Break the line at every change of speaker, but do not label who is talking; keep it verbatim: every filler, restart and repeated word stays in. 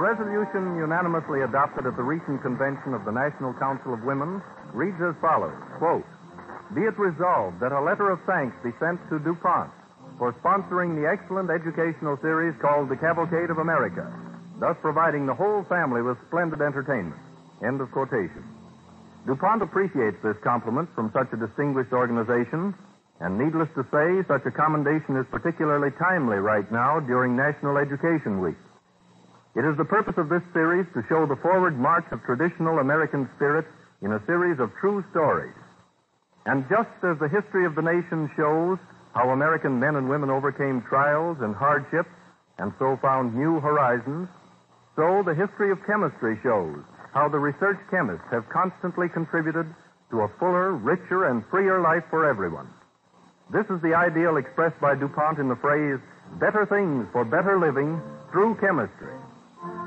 resolution unanimously adopted at the recent convention of the National Council of Women reads as follows, quote, "Be it resolved that a letter of thanks be sent to DuPont for sponsoring the excellent educational series called The Cavalcade of America, thus providing the whole family with splendid entertainment." End of quotation. DuPont appreciates this compliment from such a distinguished organization, and needless to say, such a commendation is particularly timely right now during National Education Week. It is the purpose of this series to show the forward march of traditional American spirit in a series of true stories. And just as the history of the nation shows how American men and women overcame trials and hardships and so found new horizons, so the history of chemistry shows how the research chemists have constantly contributed to a fuller, richer, and freer life for everyone. This is the ideal expressed by DuPont in the phrase, "better things for better living through chemistry."